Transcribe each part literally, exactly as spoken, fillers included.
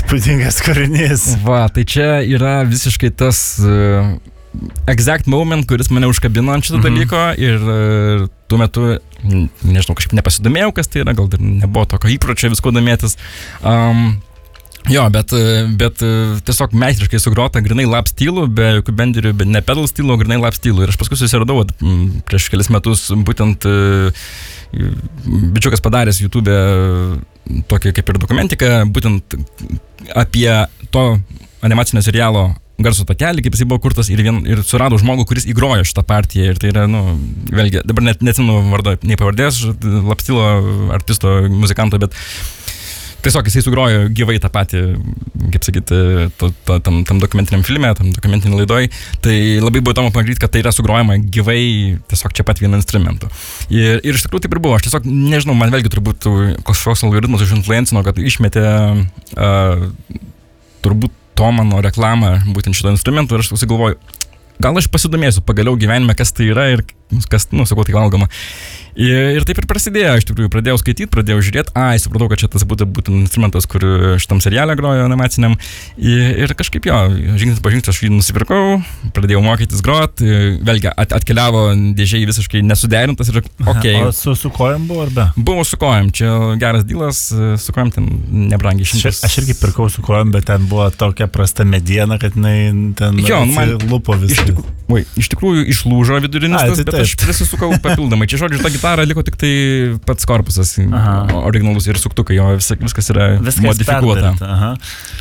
Įspūdingas kūrinys. Va, tai čia yra visiškai tas uh, exact moment, kuris mane užkabino ant šito mm-hmm. dalyko ir uh, tuo metu, nežinau, kažkaip nepasidomėjau, kas tai yra, gal dar nebuvo tokio įpročio visko domėtis. Um, Jo, bet, bet tiesiog meistriškai sugrota, grinai lap stylų, be jokių benderių, be ne pedal stylų, grinai lap stylų. Ir aš paskui susiradau prieš kelis metus būtent bičiukas padaręs YouTube tokį kaip ir dokumentiką, būtent apie to animacinio serialo garso takelį, kaip jis buvo kurtas ir, vien, ir surado žmogų, kuris įgrojo šitą partiją. Ir tai yra, nu, vėlgi, dabar net neatsimenu vardo, nei pavardės, lap stylo artisto, muzikanto, bet tiesiog jisai sugrojo gyvai tą patį, kaip sakyti, to, to, tam, tam dokumentiniam filme, tam dokumentiniam laidoj. Tai labai buvo įdomu pamatyti, kad tai yra sugrojama gyvai tiesiog čia pat vienu instrumentu. Ir, ir iš tikrųjų taip ir buvo. Aš tiesiog nežinau, man vėlgi turbūt kažkoks algoritmas užinfluencino, kad išmetė uh, turbūt to mano reklamą būtent šito instrumentu ir aš susigalvoju, gal aš pasidomėsiu pagaliau gyvenime, kas tai yra ir kas, nu, sakau, tai valgoma. Ir, ir taip ir prasidėjo, iš tikrųjų, pradėjau skaityti, pradėjau žiūrėti, ai, supratau, kad čia tas būtų būtent instrumentas, kur šitam serialę grojo animaciniam. Ir, ir kažkaip jo, žingsnis po žingsnio aš jį nusipirkau, pradėjau mokytis grot, vėlgi at, atkeliavo dėžiai visiškai nesuderintas ir okei. Okay. O su, su kojom buvo ar be? Buvo su kojom, čia geras dylas, su kojom ten nebrangiai šimtas. Aš irgi pirkau su kojom, bet ten buvo tokia prasta mediena, kad jinai ten jo, nu, man, lupo visą. Iš, oi, iš tikrųjų išlūžo vidurinis tas, bet aš prisisukau papildomai. Čia žodžiu, ta gitara liko tik tai pats korpusas, aha, originalus ir suktukai, jo vis, viskas yra viskas modifikuota. Aha.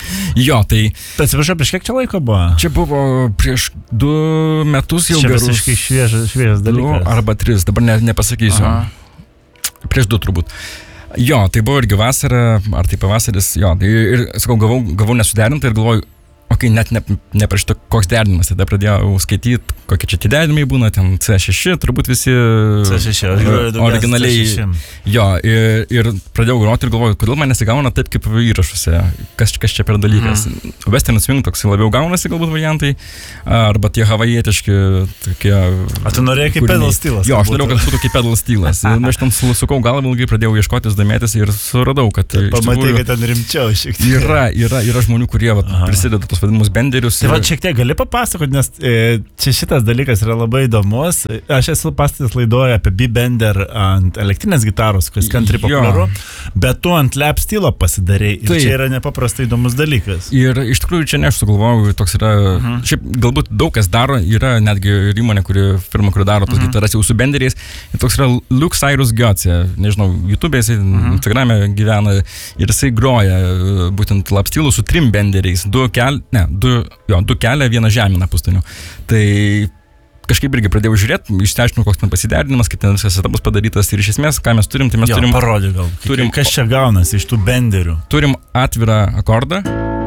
Jo, tai... Tai atsiprašau, prieš kiek čia laiko buvo? Čia buvo prieš du metus jau čia gerus. Čia visiškai šviežas, šviežas dalykas. Du arba tris, dabar ne, nepasakysiu. Aha. Prieš du turbūt. Jo, tai buvo irgi vasara, ar tai pavasaris, jo, tai ir, sakau, gavau, gavau nesuderintą ir galvoju, okei, okay, net ne, neprašyta, koks derinimas. Tada pradėjau skaityti, kokie čia tie derinimai būna, ten C šeši, turbūt visi C šeši, originaliai. C šeši. Jo, ir, ir pradėjau groti ir galvoju, kodėl man nesigauna taip kaip įrašuose, kas, kas čia per dalykas. Mm. Western swing toks labiau gaunasi galbūt variantai, arba tie havajietiški tokie... A tu norėjai kaip pedal stylas? Jo, aš norėjau, kad būtų kaip pedal stylas. Aš ten sukau galvą ilgai, pradėjau ieškotis, domėtis ir suradau, kad... Pamatai, kad ten rimčiau šiek tiek. Yra, yra, yra žmonių, kurie vat, prisideda tos vadinamus benderius. Tai va, šiek tiek gali papasakoti, nes e, čia šitas dalykas yra labai įdomus. Aš esu pastatęs laidoje apie B-bender ant elektrinės gitaros, kas country populiaru, bet tu ant lap stylo pasidarėjai. Ir tai, čia yra nepaprastai įdomus dalykas. Ir iš tikrųjų čia ne aš sugalvojau, toks yra, uh-huh. šiaip galbūt daug kas daro, yra netgi ir įmonė, kuri, firma, kuri daro tos uh-huh. gitaras jau su benderiais. Ir toks yra Luke Cyrus Götze, nežinau, YouTube'e, jisai uh-huh. Instagram'e gyvena ir jisai groja būtent lap stylu su trim benderiais. Du kel, ne, du, jo, du kelia, vieną žemina pustonių. Tai kažkaip irgi pradėjau žiūrėti, išsiaiškinau, koks ten pasiderinimas, kaip ten viskas bus padarytas ir iš esmės, ką mes turim, tai mes jo, turim... Parodė gal, turim, kas čia gaunasi iš tų benderių. Turim atvirą akordą,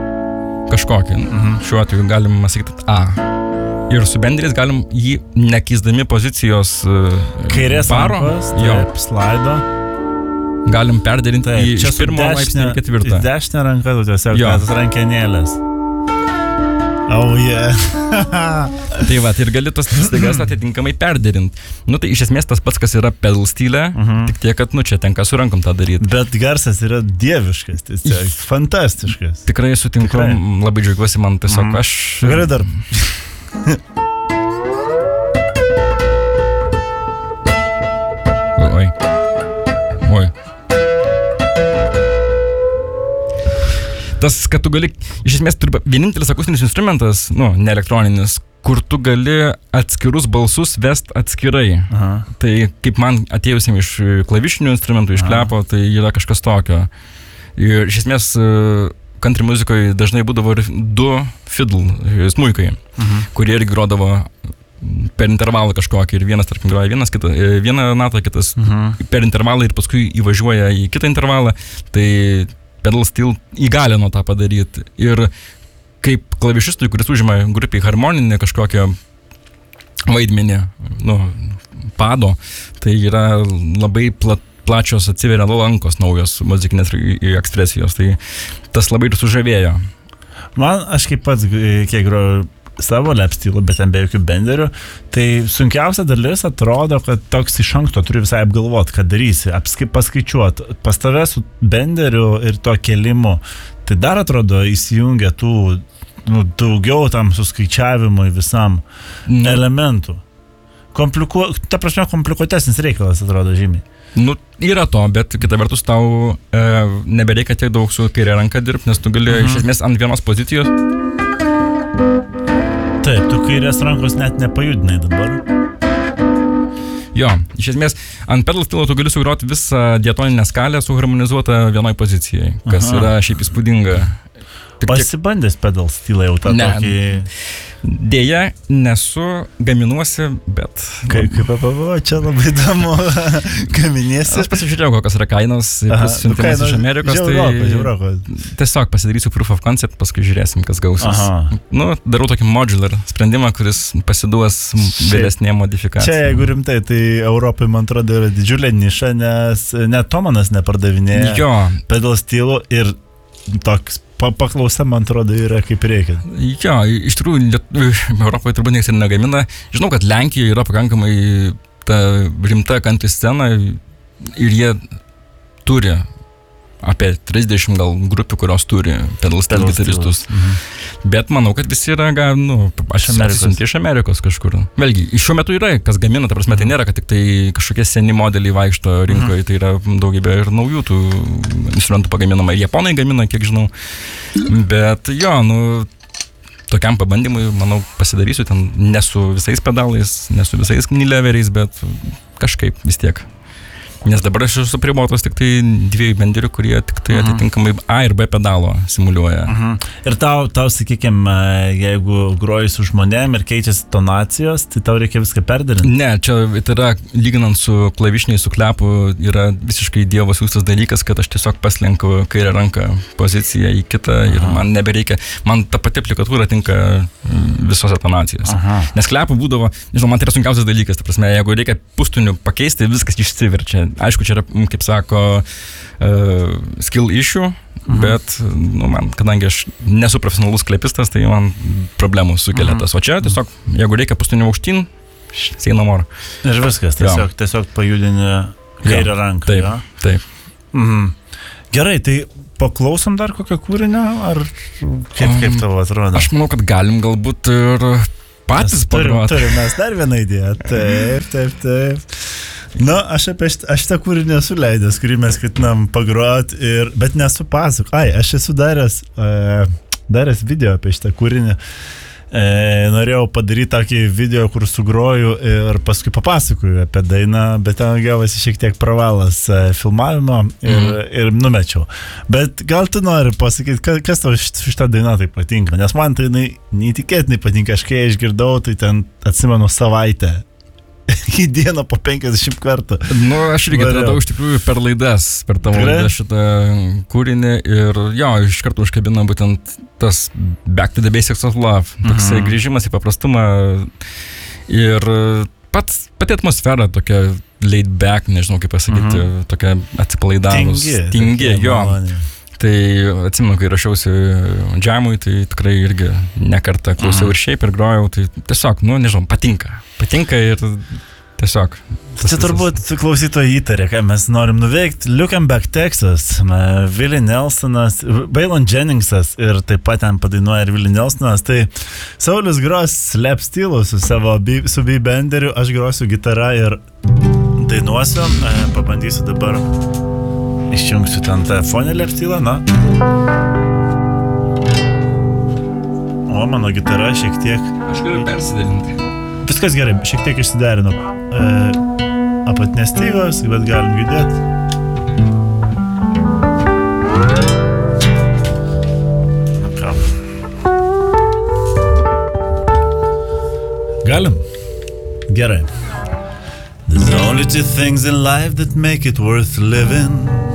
kažkokį, mhm. šiuo atveju galim sakyti A. Ir su benderiais galim jį nekeisdami pozicijos kairės paro, rankos, taip, slaido. Galim perderinti taip, į iš pirmo laipsnį į ketvirtą. Į dešinę ranką, tu tiesiog tas rankenėlės. Oh yeah. Tai va, tai ir gali tos staigas atitinkamai perderinti. Nu tai iš esmės tas pats, kas yra pedal stylė, uh-huh. tik tiek, kad nu čia tenka su rankom tą daryti. Bet garsas yra dieviškas, tiesiog fantastiškas. Tikrai sutinku, tikrai. Labai džiaugiuosi, man tiesiog uh-huh. aš... Gerai dar. Oi. Oi. Tas, kad tu gali, iš esmės, turi vienintelis akustinis instrumentas, nu, ne elektroninis, kur tu gali atskirus balsus vest atskirai. Aha. Tai kaip man atėjusiam iš klavišinių instrumentų, iš klepo, tai yra kažkas tokio. Ir iš esmės, country muzikoje dažnai būdavo ir du fiddle, smuikai, mhm. kurie irgi grodavo per intervalą kažkokį ir vienas, tarkim, groja vienas, kitą, vieną natą, kitas mhm. per intervalą ir paskui įvažiuoja į kitą intervalą. Tai pedal steel įgalino tą padaryti. Ir kaip klavišistui, kuris užima grupiai harmoninį kažkokią vaidmenį, nu, pado, tai yra labai plat, plačios atsiveria lankos naujos muzikinės ekspresijos. Tai tas labai ir sužavėjo. Man, aš kaip pats, kiek groju savo lap stylų, bet ten be jokių benderių, tai sunkiausia dalis atrodo, kad toks iš anksto turi visai apgalvoti, ką darysi, apskai, paskaičiuoti. Pas tave su benderiu ir to kelimu, tai Tai dar atrodo įsijungia tų nu, daugiau tam suskaičiavimui visam mm. elementų. Kompliku... Ta prasme, komplikuotesnis reikalas atrodo žymiai. Nu, yra to, bet kita vertus tau e, nebereikia tiek daug su kairė ranka dirbti, nes tu gali mhm. iš esmės ant vienos pozicijos. Taip, tu kairės rankos net nepajudinai dabar. Jo, iš esmės ant pedal stilo tu gali sugroti visą diatoninę skalę suharmonizuotą vienoj pozicijai, kas Aha. yra šiaip įspūdinga. Pasibandęs pedal stilą jau tą ne, tokį... Dėja, nesu, gaminuosi, bet... Kaip, kaip apavo, čia labai įdomu, gaminiesi. Aš pasižiūrėjau, kokios yra kainos, siuntimas nu, iš Amerikos, žiauroko, tai žiauroko. Tiesiog pasidarysiu proof of concept, paskui žiūrėsim, kas gausis. Aha. Nu, darau tokį modular sprendimą, kuris pasiduos vėlesnėje modifikacijoje. Čia, jeigu rimtai, tai Europai, man atrodo, yra didžiulė niša, nes net Tomanas nepardavinėja jo. pedal stilų ir toks paklausa, man atrodo, yra kaip reikia. Jo, iš tikrųjų, Europoje turbūt niekas ir negamina. Žinau, kad Lenkijoje yra pakankamai ta rimta country scena ir jie turi apie trisdešimt gal grupių, kurios turi pedal steel gitaristus. Mhm. Bet manau, kad visi yra, nu, aš atsisiunti iš Amerikos kažkur. Vėlgi, šiuo metu yra, kas gamina, ta prasme, tai nėra, kad tik tai kažkokie seni modeliai vaikšto rinkoje, mhm. tai yra daugybė ir naujų tų instrumentų pagaminama. Ir japonai gamina, kiek žinau. Bet jo, nu, tokiam pabandymui, manau, pasidarysiu ten ne su visais pedalais, ne su visais knileveriais, bet kažkaip vis tiek. Nes dabar aš esu pribotas tik tai dviejų benderių, kurie tik tai atitinkamai A ir B pedalo simuliuoja. Uh-huh. Ir tau, tau sakykime, jeigu groji su žmonėm ir keičiasi tonacijos, tai tau reikia viską perdarinti? Ne, čia tai yra, lyginant su klavišiniai, su klepu, yra visiškai dievo siūstas dalykas, kad aš tiesiog paslenku kairę ranką poziciją į kitą uh-huh. ir man nebereikia. Man ta pati aplikatūra tinka visose tonacijose. Uh-huh. Nes klepu būdavo, nežinau, man tai yra sunkiausias dalykas, ta prasme, jeigu reikia pustonių pakeisti, viskas išsiverčia. Aišku, čia yra, kaip sako, uh, skill issue, mhm. bet, nu, man, kadangi aš nesu profesionalus klepistas, tai man problemų sukelia tas. O čia tiesiog, jeigu reikia pustonių aukštyn, seina mor. Ir viskas, tiesiog, tiesiog pajudini kairę ranką. Taip, ja? taip. Mhm. Gerai, tai paklausom dar kokią kūrinę, ar kaip, kaip tavo atrodo? Aš manau, kad galim galbūt ir patys pagroti. Turim mes dar vieną idėją. Taip, taip, taip. Nu, aš apie šitą, aš šitą kūrinį esu leidęs, kurį mes ketinam pagrot, ir, bet nesu pasuk. Ai, aš esu daręs, e, daręs video apie šitą kūrinį. E, norėjau padaryti tokį video, kur sugroju ir paskui papasakoju apie dainą, bet ten gavosi šiek tiek pravalas e, filmavimo ir, mm. ir numečiau. Bet gal tu nori pasakyti, kas tau šitą dainą tai patinka? Nes man tai neįtikėtinai patinka, aš kai išgirdau, tai ten atsimenu savaitę. Į dieną po penkiasdešimt kartų. Nu, aš irgi atradau iš tikrųjų per laidas, per tavo laidą šitą kūrinį ir jo, iš karto užkabina būtent tas Back to the Basics of Love, toksai mhm. grįžimas į paprastumą ir pats, pati atmosfera tokia laid back, nežinau kaip pasakyti, mhm. tokia atsipalaidavus. Tingi. Tingi, jo. Malonė. Tai atsimenu, kai rašiausi džemui, tai tikrai irgi nekartą klausiau mhm. ir šiaip ir grojau, tai tiesiog, nu, nežinau, patinka. Patinka ir tiesiog. Čia turbūt klausytojai įtarė, ką mes norim nuveikti. Lukenbeck, Texas, Willie Nelsonas, Waylon Jenningsas ir taip pat ten padainuoja ir Willie Nelsonas. Tai Saulius gros slap stylu su savo su B-benderiu, aš grosiu gitarą ir dainuosiu. Pabandysiu dabar. Išjungsiu ten tą fonelį stylą, na. O, mano gitara šiek tiek... Aš galiu persidalinti. Viskas gerai, šiek tiek išsiderinu. E, apatinės stygos, bet galim judėti. Ką? Galim? Gerai. There's only two things in life that make it worth living.